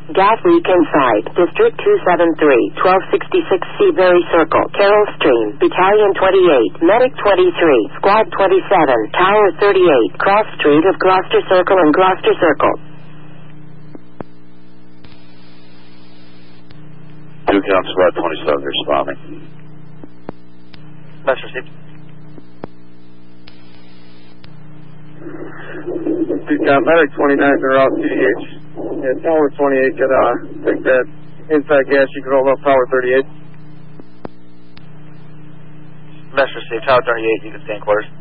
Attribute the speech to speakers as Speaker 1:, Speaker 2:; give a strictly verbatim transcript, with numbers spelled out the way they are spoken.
Speaker 1: Gas leak inside. District two seven three, twelve sixty-six Seabury Circle, Carroll Stream, Battalion twenty-eight, Medic twenty-three, Squad twenty-seven, Tower thirty-eight, Cross Street of Gloucester Circle and Gloucester Circle.
Speaker 2: Two Count Squad twenty-seven responding.
Speaker 3: Message received.
Speaker 4: Two Count Medic twenty-nine, they're out T D H. Yeah, Tower twenty-eight, could uh, take that inside gas, you can hold up Tower thirty-eight.
Speaker 3: Message received. Tower thirty-eight, you can stay in quarters.